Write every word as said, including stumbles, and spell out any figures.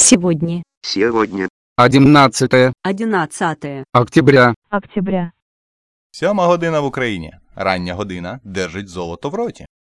Сегодня. Сегодня. одиннадцатое одинадцятое октября. Октября. Сьома година в Україні. Рання година держить золото в роті.